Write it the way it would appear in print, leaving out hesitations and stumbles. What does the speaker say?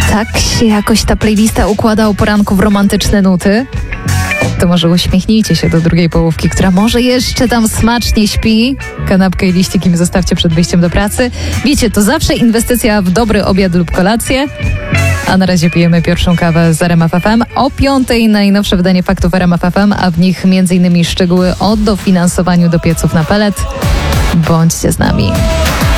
Tak się jakoś ta playlista układa o poranku w romantyczne nuty. To może uśmiechnijcie się do drugiej połówki, która może jeszcze tam smacznie śpi. Kanapkę i liścik im zostawcie przed wyjściem do pracy. Wiecie, to zawsze inwestycja w dobry obiad lub kolację. A na razie pijemy pierwszą kawę z RMF FM. O 5:00 najnowsze wydanie faktów RMF FM, a w nich m.in. szczegóły o dofinansowaniu do pieców na pelet. Bądźcie z nami.